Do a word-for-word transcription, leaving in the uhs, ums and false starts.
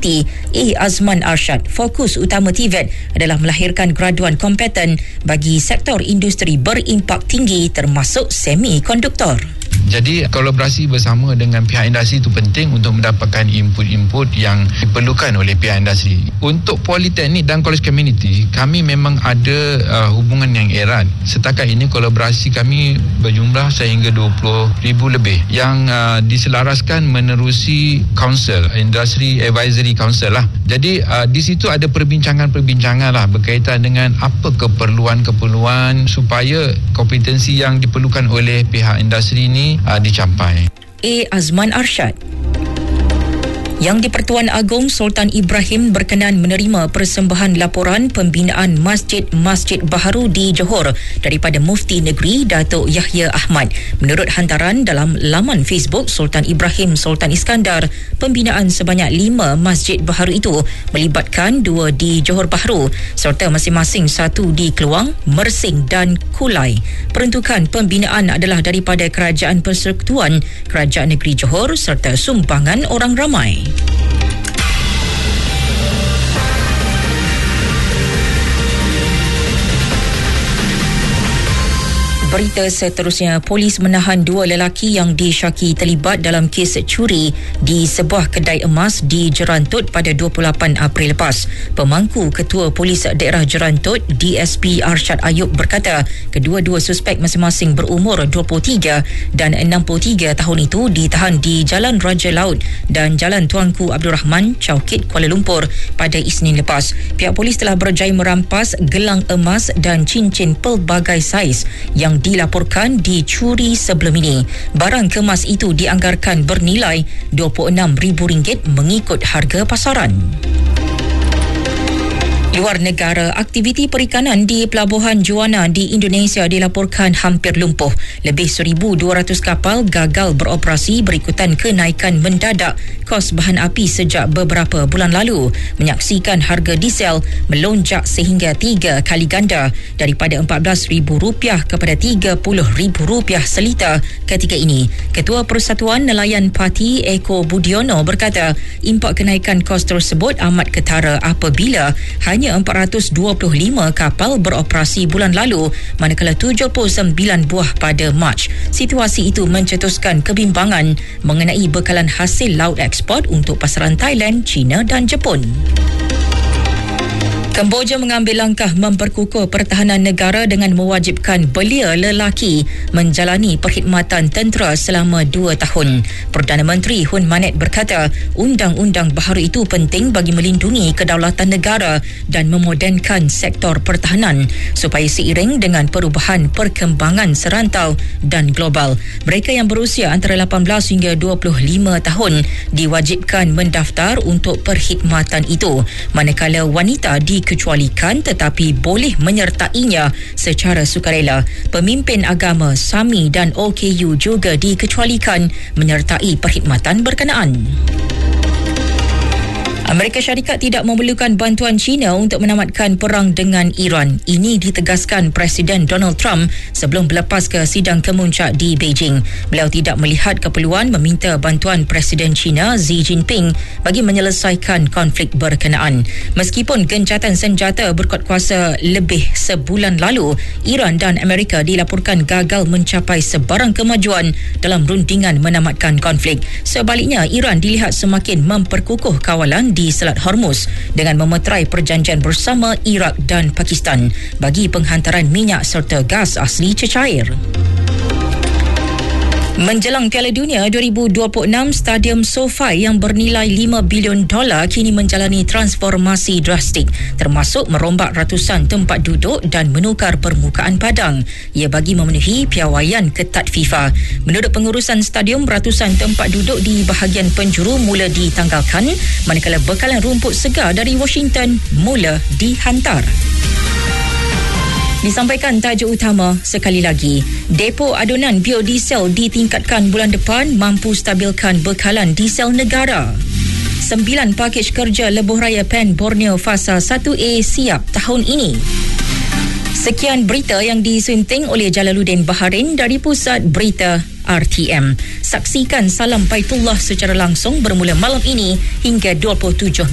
Community A. Azman Arshad. Fokus utama T V E T adalah melahirkan graduan kompeten bagi sektor industri berimpak tinggi termasuk semikonduktor. Jadi kolaborasi bersama dengan pihak industri itu penting untuk mendapatkan input-input yang diperlukan oleh pihak industri. Untuk politeknik dan college community, kami memang ada uh, hubungan yang erat. Setakat ini kolaborasi kami berjumlah sehingga dua puluh ribu lebih yang uh, diselaraskan menerusi council, industry advisory council lah. Jadi uh, di situ ada perbincangan-perbincangan lah berkaitan dengan apa keperluan-keperluan supaya kompetensi yang diperlukan oleh pihak industri ini Uh, dicapai. A. Azman Arshad. Yang di-Pertuan Agong Sultan Ibrahim berkenan menerima persembahan laporan pembinaan masjid-masjid baharu di Johor daripada Mufti Negeri Datuk Yahya Ahmad. Menurut hantaran dalam laman Facebook Sultan Ibrahim Sultan Iskandar, pembinaan sebanyak lima masjid baharu itu melibatkan dua di Johor Bahru serta masing-masing satu di Keluang, Mersing dan Kulai. Peruntukan pembinaan adalah daripada Kerajaan Persekutuan, Kerajaan Negeri Johor serta sumbangan orang ramai. Berita seterusnya, polis menahan dua lelaki yang disyaki terlibat dalam kes curi di sebuah kedai emas di Jerantut pada dua puluh lapan April lepas. Pemangku Ketua Polis Daerah Jerantut D S P Arshad Ayub berkata kedua-dua suspek masing-masing berumur dua puluh tiga dan enam puluh tiga tahun itu ditahan di Jalan Raja Laut dan Jalan Tuanku Abdul Rahman, Chowkit, Kuala Lumpur pada Isnin lepas. Pihak polis telah berjaya merampas gelang emas dan cincin pelbagai saiz yang dilaporkan dicuri sebelum ini. Barang kemas itu dianggarkan bernilai dua puluh enam ribu ringgit mengikut harga pasaran. Luar negara, aktiviti perikanan di Pelabuhan Juana di Indonesia dilaporkan hampir lumpuh. Lebih seribu dua ratus kapal gagal beroperasi berikutan kenaikan mendadak kos bahan api sejak beberapa bulan lalu, menyaksikan harga diesel melonjak sehingga tiga kali ganda daripada empat belas ribu rupiah kepada tiga puluh ribu rupiah seliter ketika ini. Ketua Persatuan Nelayan Parti Eko Budiono berkata impak kenaikan kos tersebut amat ketara apabila hanya empat ratus dua puluh lima kapal beroperasi bulan lalu manakala tujuh puluh sembilan buah pada Mac. Situasi itu mencetuskan kebimbangan mengenai bekalan hasil laut ekspor untuk pasaran Thailand, China dan Jepun. Kemboja mengambil langkah memperkukuh pertahanan negara dengan mewajibkan belia lelaki menjalani perkhidmatan tentera selama dua tahun. Perdana Menteri Hun Manet berkata, undang-undang baharu itu penting bagi melindungi kedaulatan negara dan memodernkan sektor pertahanan supaya seiring dengan perubahan perkembangan serantau dan global. Mereka yang berusia antara lapan belas hingga dua puluh lima tahun diwajibkan mendaftar untuk perkhidmatan itu, manakala wanita di dikecualikan tetapi boleh menyertainya secara sukarela. Pemimpin agama, SAMI dan O K U juga dikecualikan menyertai perkhidmatan berkenaan. Amerika Syarikat tidak memerlukan bantuan China untuk menamatkan perang dengan Iran. Ini ditegaskan Presiden Donald Trump sebelum berlepas ke sidang kemuncak di Beijing. Beliau tidak melihat keperluan meminta bantuan Presiden China Xi Jinping bagi menyelesaikan konflik berkenaan. Meskipun gencatan senjata berkuat kuasa lebih sebulan lalu, Iran dan Amerika dilaporkan gagal mencapai sebarang kemajuan dalam rundingan menamatkan konflik. Sebaliknya, Iran dilihat semakin memperkukuh kawalan di Selat Hormuz dengan memeterai perjanjian bersama Iraq dan Pakistan bagi penghantaran minyak serta gas asli cecair. Menjelang Piala Dunia dua ribu dua puluh enam, Stadium SoFi yang bernilai lima bilion dolar kini menjalani transformasi drastik, termasuk merombak ratusan tempat duduk dan menukar permukaan padang. Ia bagi memenuhi piawaian ketat FIFA. Menurut pengurusan stadium, ratusan tempat duduk di bahagian penjuru mula ditanggalkan, manakala bekalan rumput segar dari Washington mula dihantar. Disampaikan tajuk utama sekali lagi. Depo adunan biodiesel ditingkatkan bulan depan mampu stabilkan bekalan diesel negara. Sembilan pakej kerja lebuh raya Pen Borneo Fasa satu A siap tahun ini. Sekian berita yang disunting oleh Jalaluddin Baharin dari Pusat Berita R T M. Saksikan Salam Baitullah secara langsung bermula malam ini hingga dua puluh tujuh